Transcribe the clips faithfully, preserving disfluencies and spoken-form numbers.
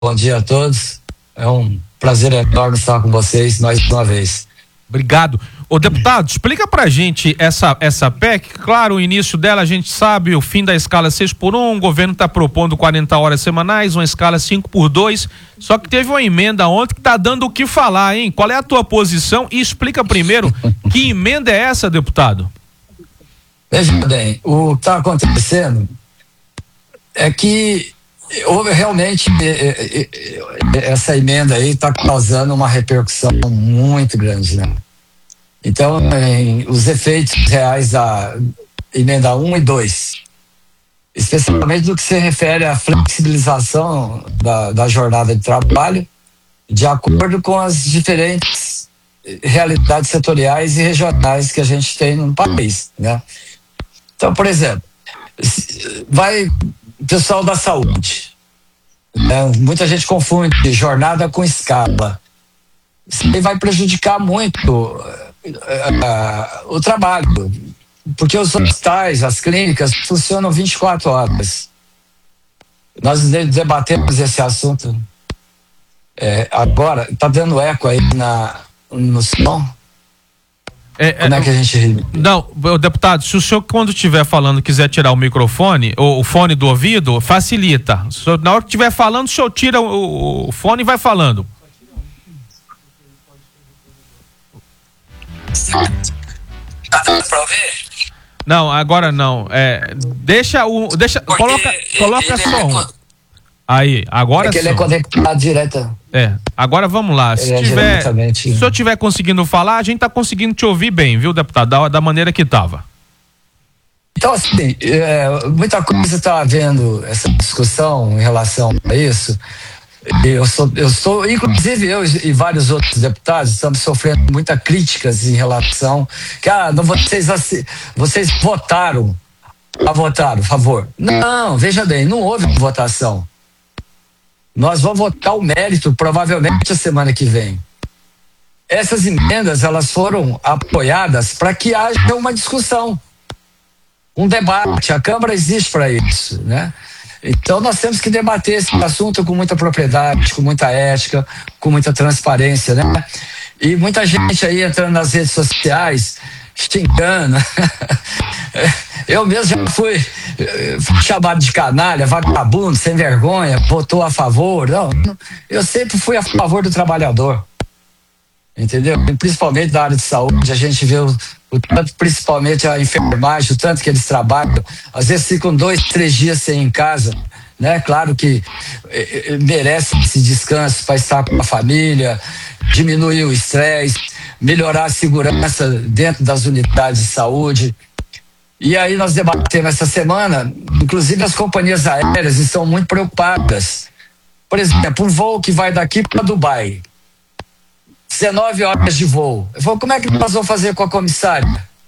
Bom dia a todos. É um prazer enorme estar com vocês mais uma vez. Obrigado. Ô deputado, explica pra gente essa, essa P E C. Claro, o início dela a gente sabe, o fim da escala seis por um, o governo está propondo quarenta horas semanais, uma escala cinco por dois, só que teve uma emenda ontem que tá dando o que falar, hein? Qual é a tua posição? E explica primeiro, que emenda é essa, deputado? Veja bem, o que está acontecendo é que houve realmente essa emenda aí está causando uma repercussão muito grande, né? Então, em, os efeitos reais da emenda um e dois, especialmente no que se refere à flexibilização da, da jornada de trabalho, de acordo com as diferentes realidades setoriais e regionais que a gente tem no país, né? Então, por exemplo, vai o pessoal da saúde, né? Muita gente confunde jornada com escala. Isso aí vai prejudicar muito uh, uh, o trabalho, porque os hospitais, as clínicas funcionam vinte e quatro horas. Nós debatemos esse assunto é, agora. Está dando eco aí na, no som? É, Como é que a gente... Não, deputado, se o senhor, quando estiver falando, quiser tirar o microfone, ou o fone do ouvido, facilita. Senhor, na hora que estiver falando, o senhor tira o, o fone e vai falando. Tá dando pra ouvir? Não, agora não. É, deixa o. Deixa, Porque coloca coloca ele só é um. con- Aí, agora É que ele é sim. conectado direto. É, agora vamos lá. Se Ele é tiver, diretamente- se o senhor estiver conseguindo falar, a gente tá conseguindo te ouvir bem, viu, deputado? Da, da maneira que tava. Então, assim, é, muita coisa está havendo essa discussão em relação a isso. Eu sou, eu sou, inclusive eu e vários outros deputados estamos sofrendo muitas críticas em relação que ah, não, vocês, assi- vocês votaram, a votar, por favor. Não, veja bem, não houve votação. Nós vamos votar o mérito provavelmente a semana que vem. Essas emendas, elas foram apoiadas para que haja uma discussão, um debate. A Câmara existe para isso, né? Então nós temos que debater esse assunto com muita propriedade, com muita ética, com muita transparência, né? E muita gente aí entrando nas redes sociais, xingando. Eu mesmo já fui chamado de canalha, vagabundo, sem vergonha, votou a favor. Não, eu sempre fui a favor do trabalhador. Entendeu? E principalmente da área de saúde, a gente vê o, o tanto, principalmente a enfermagem, o tanto que eles trabalham, às vezes ficam dois, três dias sem ir em casa, né? Claro que eh, eh, merece esse descanso para estar com a família, diminuir o estresse, melhorar a segurança dentro das unidades de saúde. E aí nós debatemos essa semana, inclusive as companhias aéreas estão muito preocupadas. Por exemplo, um voo que vai daqui para Dubai, dezenove horas de voo. Eu falo, como é que nós vamos fazer com a comissária?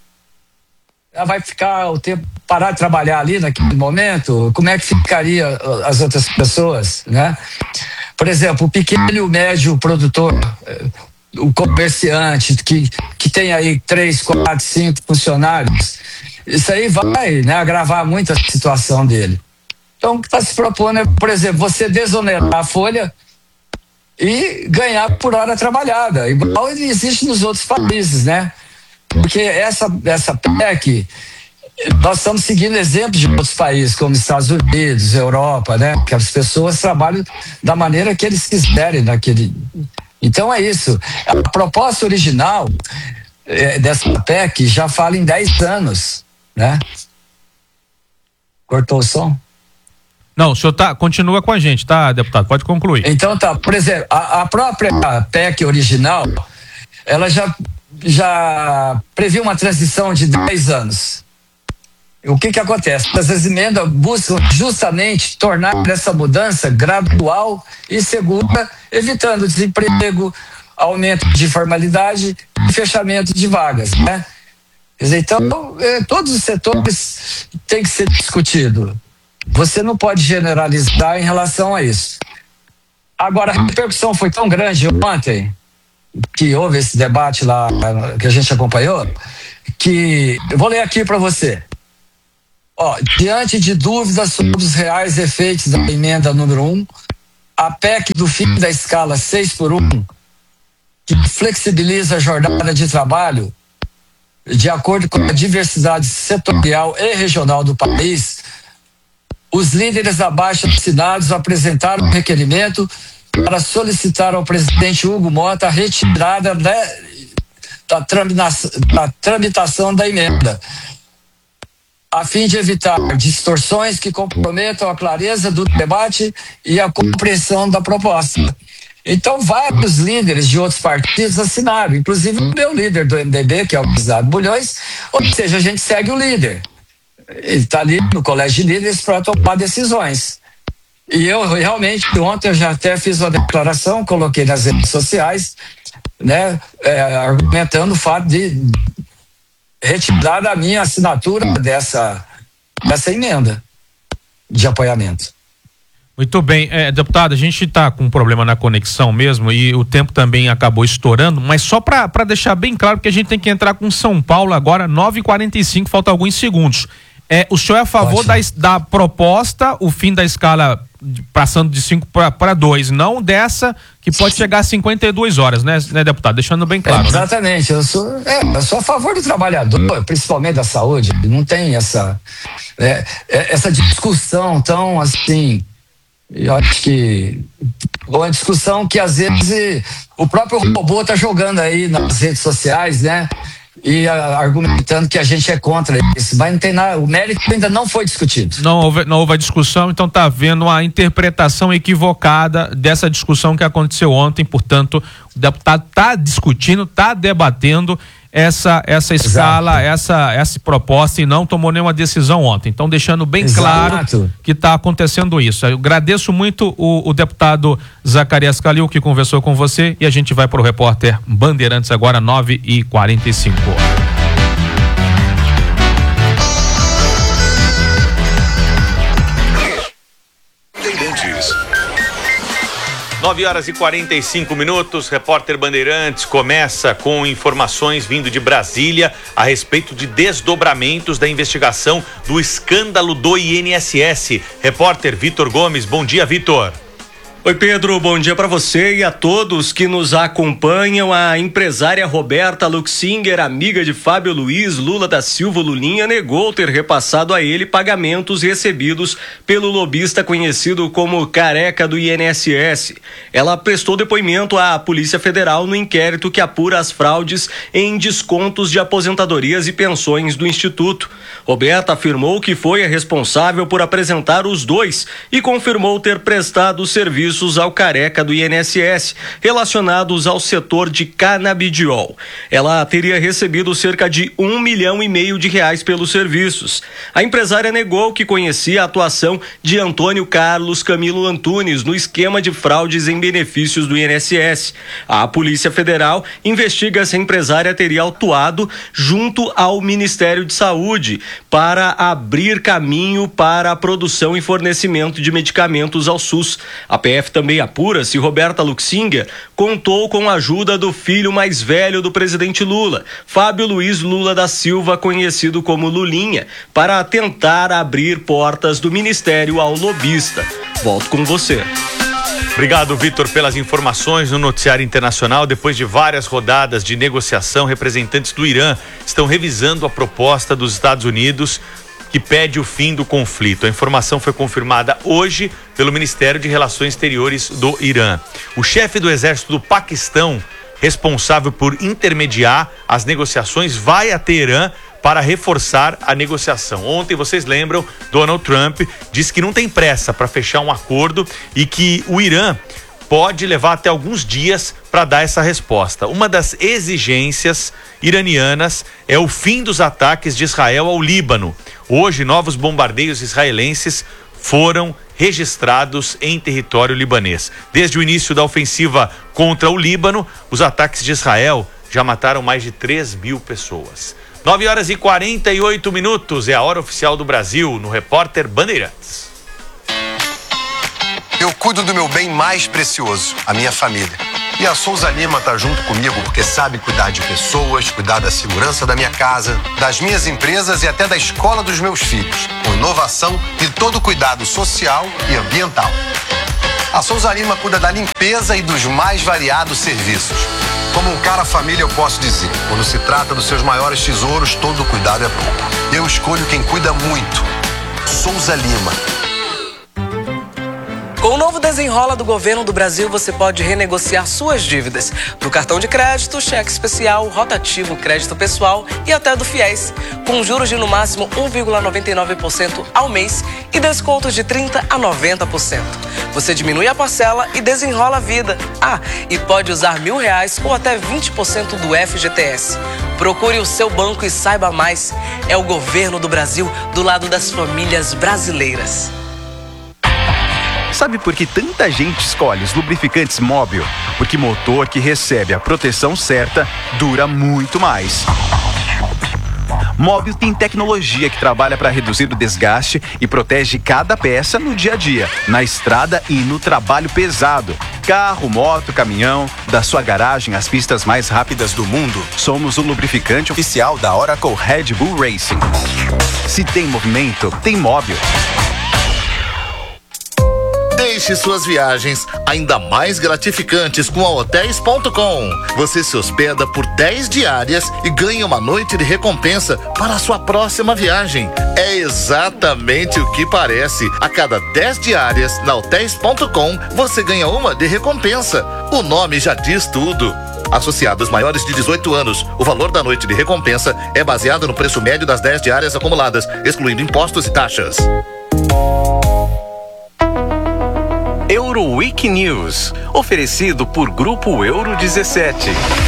Ela vai ficar o tempo, parar de trabalhar ali naquele momento? Como é que ficaria as outras pessoas, né? Por exemplo, o pequeno e o médio produtor, o comerciante que, que tem aí três, quatro, cinco funcionários, isso aí vai, né, agravar muito a situação dele. Então, o que está se propondo é, por exemplo, você desonerar a folha e ganhar por hora trabalhada, igual existe nos outros países, né? Porque essa, essa P E C, nós estamos seguindo exemplos de outros países, como Estados Unidos, Europa, né? Que as pessoas trabalham da maneira que eles quiserem naquele. Então é isso. A proposta original é, dessa P E C já fala em dez anos, né? Cortou o som? Não, o senhor tá, continua com a gente, tá, deputado? Pode concluir. Então tá, por exemplo, a, a própria P E C original, ela já, já previu uma transição de dez anos. O que que acontece? Essas emendas buscam justamente tornar essa mudança gradual e segura, evitando desemprego, aumento de formalidade e fechamento de vagas, né? Quer dizer, então, eh, todos os setores têm que ser discutidos. Você não pode generalizar em relação a isso. Agora, a repercussão foi tão grande ontem, que houve esse debate lá, que a gente acompanhou, que eu vou ler aqui para você. Ó, diante de dúvidas sobre os reais efeitos da emenda número um, a P E C do fim da escala seis por um, que flexibiliza a jornada de trabalho de acordo com a diversidade setorial e regional do país, os líderes abaixo assinados apresentaram um requerimento para solicitar ao presidente Hugo Mota a retirada da, da, tramitação, da tramitação da emenda, a fim de evitar distorções que comprometam a clareza do debate e a compreensão da proposta. Então, vários líderes de outros partidos assinaram, inclusive o meu líder do M D B, que é o Guizado Bulhões, ou seja, a gente segue o líder. Ele está ali no colégio de líderes para tomar decisões. E eu realmente, ontem eu já até fiz uma declaração, coloquei nas redes sociais, né, é, argumentando o fato de retirar a minha assinatura dessa, dessa emenda de apoiamento. Muito bem, é, deputado, a gente está com um problema na conexão mesmo e o tempo também acabou estourando, mas só para deixar bem claro que a gente tem que entrar com São Paulo agora, nove e quarenta e cinco, falta alguns segundos. É, o senhor é a favor da, da proposta, o fim da escala passando de cinco para dois, não dessa que pode chegar a cinquenta e duas horas, né, né deputado? Deixando bem claro. É, exatamente, né? eu, sou, é, eu sou a favor do trabalhador, principalmente da saúde, não tem essa, é, essa discussão tão assim. Eu acho que uma discussão que às vezes o próprio robô está jogando aí nas redes sociais, né? E a, argumentando que a gente é contra isso, mas não tem nada, o mérito ainda não foi discutido. Não houve, não houve a discussão, então está havendo uma interpretação equivocada dessa discussão que aconteceu ontem, portanto, o deputado está discutindo, está debatendo essa essa escala, essa essa proposta e não tomou nenhuma decisão ontem. Então, deixando bem Exato. claro que está acontecendo isso. Eu agradeço muito o, o deputado Zacarias Calil que conversou com você e a gente vai para o repórter Bandeirantes agora, nove e quarenta e cinco. nove horas e quarenta e cinco minutos, repórter Bandeirantes começa com informações vindo de Brasília a respeito de desdobramentos da investigação do escândalo do I N S S. Repórter Vitor Gomes, bom dia, Vitor. Oi, Pedro, bom dia para você e a todos que nos acompanham. A empresária Roberta Luxinger, amiga de Fábio Luiz Lula da Silva Lulinha, negou ter repassado a ele pagamentos recebidos pelo lobista conhecido como Careca do I N S S. Ela prestou depoimento à Polícia Federal no inquérito que apura as fraudes em descontos de aposentadorias e pensões do Instituto. Roberta afirmou que foi a responsável por apresentar os dois e confirmou ter prestado serviço ao Careca do I N S S relacionados ao setor de canabidiol. Ela teria recebido cerca de um milhão e meio de reais pelos serviços. A empresária negou que conhecia a atuação de Antônio Carlos Camilo Antunes no esquema de fraudes em benefícios do I N S S. A Polícia Federal investiga se a empresária teria atuado junto ao Ministério de Saúde para abrir caminho para a produção e fornecimento de medicamentos ao SUS. A P F também apura se Roberta Luxinger contou com a ajuda do filho mais velho do presidente Lula, Fábio Luiz Lula da Silva, conhecido como Lulinha, para tentar abrir portas do ministério ao lobista. Volto com você. Obrigado, Vitor, pelas informações no noticiário internacional. Depois de várias rodadas de negociação, representantes do Irã estão revisando a proposta dos Estados Unidos que pede o fim do conflito. A informação foi confirmada hoje pelo Ministério de Relações Exteriores do Irã. O chefe do exército do Paquistão, responsável por intermediar as negociações, vai a Teherã para reforçar a negociação. Ontem, vocês lembram, Donald Trump disse que não tem pressa para fechar um acordo e que o Irã pode levar até alguns dias para dar essa resposta. Uma das exigências iranianas é o fim dos ataques de Israel ao Líbano. Hoje, novos bombardeios israelenses foram registrados em território libanês. Desde o início da ofensiva contra o Líbano, os ataques de Israel já mataram mais de três mil pessoas. nove horas e quarenta e oito minutos é a hora oficial do Brasil no repórter Bandeirantes. Eu cuido do meu bem mais precioso, a minha família. E a Souza Lima tá junto comigo porque sabe cuidar de pessoas, cuidar da segurança da minha casa, das minhas empresas e até da escola dos meus filhos, com inovação e todo cuidado social e ambiental. A Souza Lima cuida da limpeza e dos mais variados serviços. Como um cara família, eu posso dizer, quando se trata dos seus maiores tesouros, todo cuidado é pouco. Eu escolho quem cuida muito. Souza Lima. Com o novo Desenrola do Governo do Brasil, você pode renegociar suas dívidas do cartão de crédito, cheque especial, rotativo, crédito pessoal e até do FIES, com juros de no máximo um vírgula noventa e nove por cento ao mês e descontos de trinta por cento a noventa por cento. Você diminui a parcela e desenrola a vida. Ah, e pode usar mil reais ou até vinte por cento do F G T S. Procure o seu banco e saiba mais. É o Governo do Brasil do lado das famílias brasileiras. Sabe por que tanta gente escolhe os lubrificantes Móbil? Porque motor que recebe a proteção certa dura muito mais. Móbil tem tecnologia que trabalha para reduzir o desgaste e protege cada peça no dia a dia, na estrada e no trabalho pesado. Carro, moto, caminhão, da sua garagem às pistas mais rápidas do mundo, somos o lubrificante oficial da Oracle Red Bull Racing. Se tem movimento, tem Móbil. Deixe suas viagens ainda mais gratificantes com a hotéis ponto com. Você se hospeda por dez diárias e ganha uma noite de recompensa para a sua próxima viagem. É exatamente o que parece. A cada dez diárias na hotéis ponto com, você ganha uma de recompensa. O nome já diz tudo. Associados maiores de dezoito anos, o valor da noite de recompensa é baseado no preço médio das dez diárias acumuladas, excluindo impostos e taxas. Euroweek News, oferecido por Grupo Euro dezessete.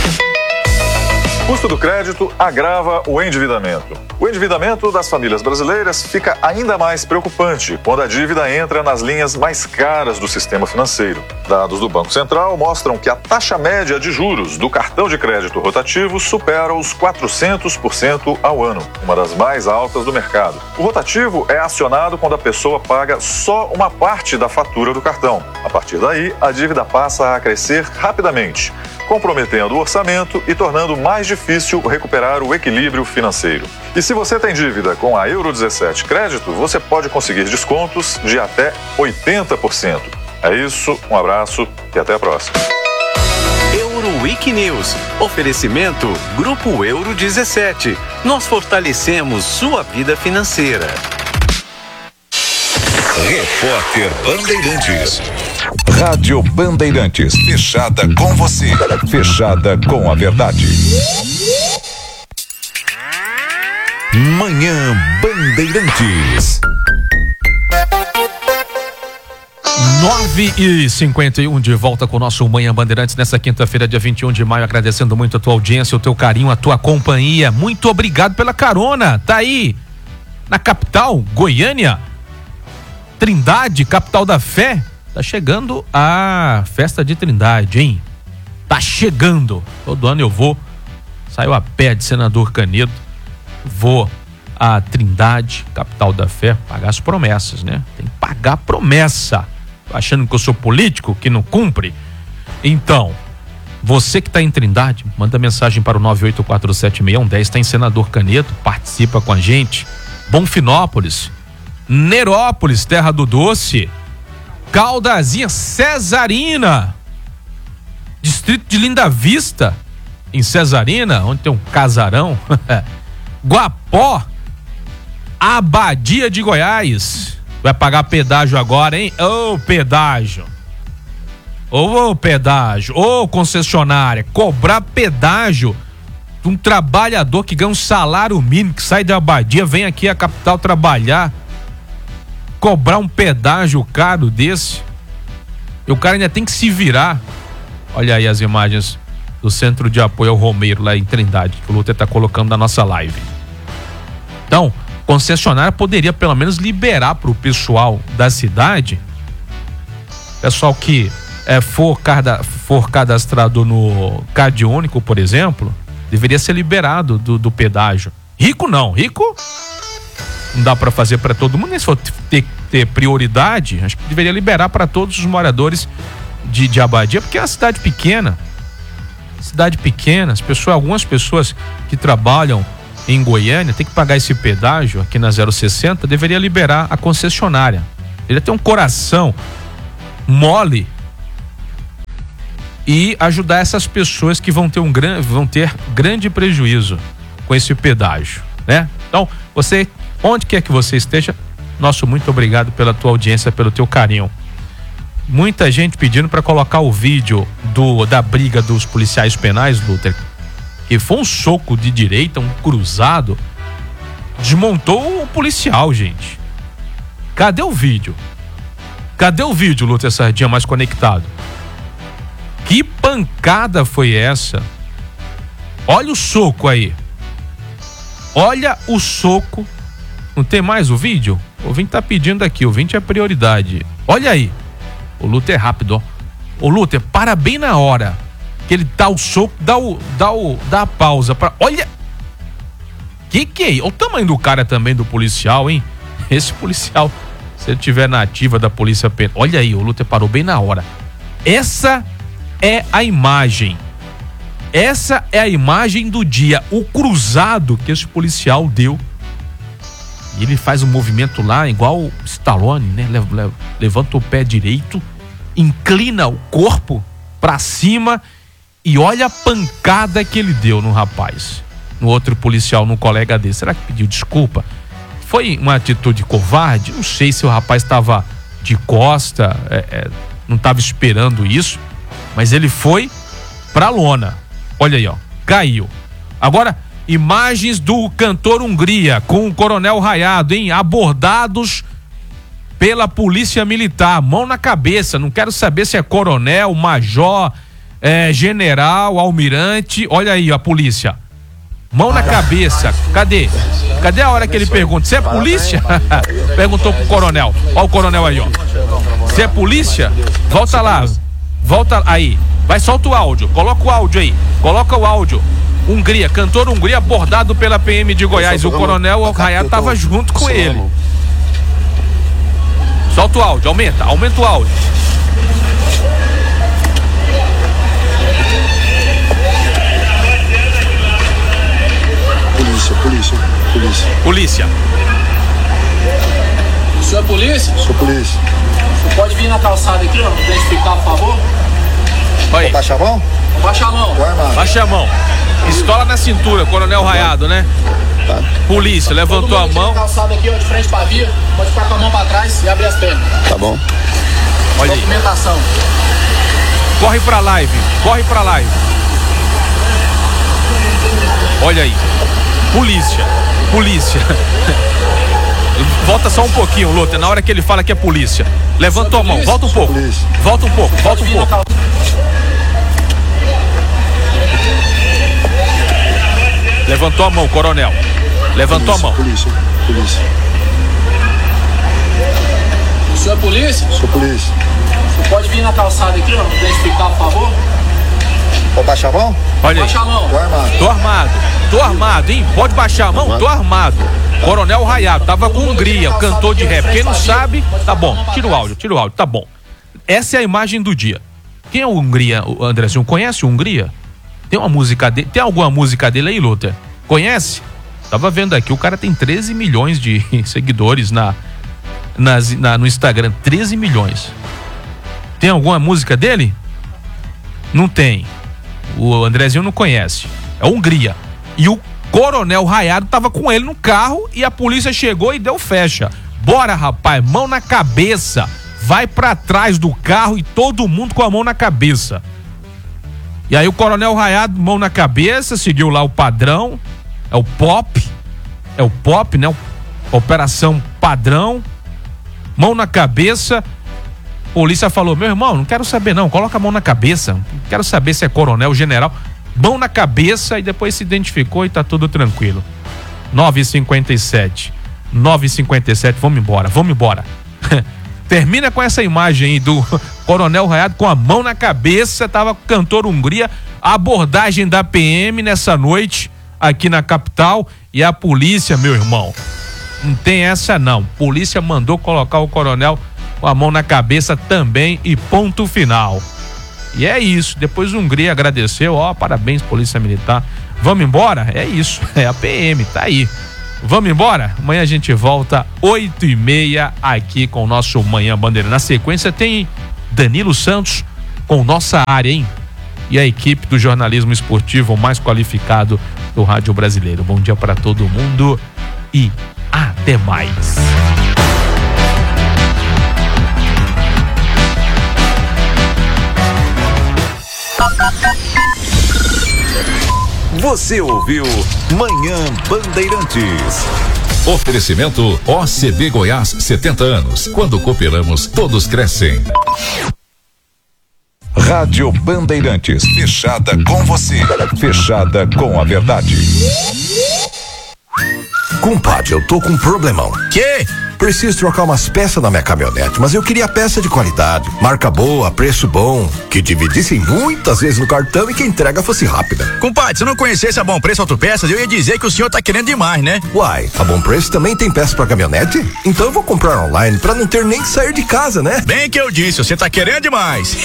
O custo do crédito agrava o endividamento. O endividamento das famílias brasileiras fica ainda mais preocupante quando a dívida entra nas linhas mais caras do sistema financeiro. Dados do Banco Central mostram que a taxa média de juros do cartão de crédito rotativo supera os quatrocentos por cento ao ano, uma das mais altas do mercado. O rotativo é acionado quando a pessoa paga só uma parte da fatura do cartão. A partir daí, a dívida passa a crescer rapidamente, comprometendo o orçamento e tornando mais difícil recuperar o equilíbrio financeiro. E se você tem dívida com a Euro dezessete Crédito, você pode conseguir descontos de até oitenta por cento. É isso, um abraço e até a próxima. Euroweek News, oferecimento Grupo Euro dezessete. Nós fortalecemos sua vida financeira. Repórter Bandeirantes. Rádio Bandeirantes, fechada com você, fechada com a verdade. Manhã Bandeirantes. nove e cinquenta e um, de volta com o nosso Manhã Bandeirantes nessa quinta-feira, dia vinte e um de maio, agradecendo muito a tua audiência, o teu carinho, a tua companhia. Muito obrigado pela carona. Tá aí na capital, Goiânia, Trindade, capital da fé. Tá chegando a festa de Trindade, hein? Tá chegando. Todo ano eu vou, saio a pé de Senador Canedo, vou a Trindade, capital da fé, pagar as promessas, né? Tem que pagar promessa. Achando que eu sou político, que não cumpre? Então, você que tá em Trindade, manda mensagem para o nove oito quatro sete seis um um zero, tá em Senador Canedo, participa com a gente. Bonfinópolis, Nerópolis, Terra do Doce, Caldazinha, Cesarina, distrito de Linda Vista, em Cesarina, onde tem um casarão, Guapó, Abadia de Goiás. Vai pagar pedágio agora, hein? Ô, oh, pedágio. Ô, oh, pedágio. Ô, oh, concessionária. Cobrar pedágio de um trabalhador que ganha um salário mínimo, que sai da Abadia, vem aqui à capital trabalhar. Cobrar um pedágio caro desse. E o cara ainda tem que se virar. Olha aí as imagens do Centro de Apoio ao Romeiro, lá em Trindade, que o Luther tá colocando na nossa live. Então, concessionária poderia pelo menos liberar para o pessoal da cidade, pessoal que é, for, cada, for cadastrado no Cade Único, por exemplo, deveria ser liberado do, do pedágio. Rico não, rico não dá para fazer para todo mundo, nem se for ter, ter prioridade, acho que deveria liberar para todos os moradores de, de Abadia, porque é uma cidade pequena, cidade pequena, as pessoas, algumas pessoas que trabalham em Goiânia tem que pagar esse pedágio aqui na zero sessenta, deveria liberar a concessionária. Ele tem um coração mole e ajudar essas pessoas que vão ter um gran, vão ter grande prejuízo com esse pedágio, né? Então, você, onde quer que você esteja, nosso muito obrigado pela tua audiência, pelo teu carinho. Muita gente pedindo para colocar o vídeo do, da briga dos policiais penais, Luther, que foi um soco de direita, um cruzado, desmontou o policial, gente. Cadê o vídeo? Cadê o vídeo, Luther Sardinha, mais conectado? Que pancada foi essa? Olha o soco aí. Olha o soco. Não tem mais o vídeo? O ouvinte tá pedindo aqui, o ouvinte é prioridade. Olha aí. O Luther é rápido, ó. O Luther, para bem na hora que ele dá o soco, dá o, dá o, dá a pausa pra... Olha! Que que é isso? Olha o tamanho do cara também, do policial, hein? Esse policial, se ele tiver na ativa da polícia penal... Olha aí, o Luther parou bem na hora. Essa é a imagem. Essa é a imagem do dia. O cruzado que esse policial deu. E ele faz um movimento lá, igual o Stallone, né? Leva, leva, levanta o pé direito, inclina o corpo pra cima e olha a pancada que ele deu no rapaz. No outro policial, no colega dele. Será que pediu desculpa? Foi uma atitude covarde? Não sei se o rapaz estava de costa, é, é, não estava esperando isso, mas ele foi pra lona. Olha aí, ó, caiu. Agora, imagens do cantor Hungria com o Coronel Raiado, hein? Abordados pela polícia militar, mão na cabeça. Não quero saber se é coronel, major, é, general, almirante. Olha aí a polícia, mão na cabeça. Cadê? Cadê a hora que ele pergunta? Você é polícia? Perguntou pro coronel. Olha o coronel aí, ó. Você é polícia? Volta lá. Volta aí. Vai, solta o áudio. Coloca o áudio aí. Coloca o áudio. Hungria, cantor Hungria abordado pela P M de Goiás. O coronel Raiado tava junto com ele. Solta o áudio, aumenta, aumenta o áudio. Polícia, polícia, polícia. Polícia. O senhor é polícia? Sou polícia. O senhor pode vir na calçada aqui, ó, identificar, por favor? Vai. Baixa a mão? Baixa a mão. Baixa a mão. Pistola na cintura, coronel Raiado, né? Tá. Polícia, levantou a mão. Na calçada aqui, ó, de frente pra via, pode ficar com a mão pra trás e abrir as pernas. Tá bom. Olha aí. Documentação. Corre pra live, corre pra live. Olha aí. Polícia, polícia. Volta só um pouquinho, Luther, na hora que ele fala que é polícia. Levantou a mão, volta um pouco. Volta um pouco, volta um pouco. Levantou a mão, coronel. Levantou polícia, a mão. Polícia, polícia. O senhor é polícia? Sou polícia. Você pode vir na calçada aqui, ó, identificar, por favor? Pode baixar a mão? Olha aí. Baixa a mão. Tô armado. Tô armado. Tô armado, hein? Pode baixar a mão? Tô armado. Coronel Raiado, tava com Hungria, o cantor de rap. Quem não sabe, tá bom. Tira o áudio, tira o áudio, tá bom. Essa é a imagem do dia. Quem é o Hungria, o Andrezinho? Conhece o Hungria? Tem uma música dele, tem alguma música dele aí, Luther? Conhece? Tava vendo aqui, o cara tem treze milhões de seguidores na, nas, na, no Instagram, treze milhões. Tem alguma música dele? Não tem. O Andrezinho não conhece. É Hungria. E o Coronel Raiado tava com ele no carro e a polícia chegou e deu fecha. Bora, rapaz, mão na cabeça. Vai pra trás do carro e todo mundo com a mão na cabeça. E aí o Coronel Raiado, mão na cabeça, seguiu lá o padrão. É o pop. É o pop, né? Operação padrão. Mão na cabeça. Polícia falou, meu irmão, não quero saber não, coloca a mão na cabeça. Não quero saber se é coronel, general. Mão na cabeça e depois se identificou e tá tudo tranquilo. nove e cinquenta e sete. nove e cinquenta e sete, vamos embora, vamos embora. Termina com essa imagem aí do Coronel Raiado com a mão na cabeça, tava com o cantor Hungria, a abordagem da P M nessa noite aqui na capital e a polícia, meu irmão, não tem essa não, polícia mandou colocar o coronel com a mão na cabeça também e ponto final. E é isso, depois o Hungria agradeceu, ó, parabéns Polícia Militar, vamos embora? É isso, é a P M, tá aí. Vamos embora? Amanhã a gente volta oito e meia aqui com o nosso Manhã Bandeira. Na sequência tem Danilo Santos com nossa área, hein? E a equipe do jornalismo esportivo mais qualificado do rádio brasileiro. Bom dia para todo mundo e até mais. Você ouviu Manhã Bandeirantes. Oferecimento O C B Goiás, setenta anos. Quando cooperamos, todos crescem. Rádio Bandeirantes, fechada com você, fechada com a verdade. Compadre, eu tô com um problemão. Que? Preciso trocar umas peças na minha caminhonete, mas eu queria peça de qualidade, marca boa, preço bom, que dividissem muitas vezes no cartão e que a entrega fosse rápida. Compadre, se eu não conhecesse a Bom Preço Autopeças, eu ia dizer que o senhor tá querendo demais, né? Uai, a Bom Preço também tem peça pra caminhonete? Então eu vou comprar online pra não ter nem que sair de casa, né? Bem que eu disse, você tá querendo demais.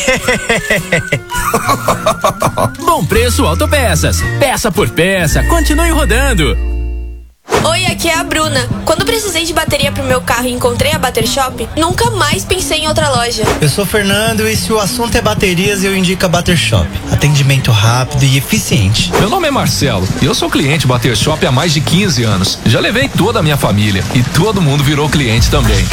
Bom Preço Autopeças, peça por peça, continue rodando. Oi, aqui é a Bruna. Quando precisei de bateria pro meu carro e encontrei a Bater Shop, nunca mais pensei em outra loja. Eu sou o Fernando e se o assunto é baterias, eu indico a Bater Shop. Atendimento rápido e eficiente. Meu nome é Marcelo e eu sou cliente Bater Shop há mais de quinze anos. Já levei toda a minha família e todo mundo virou cliente também.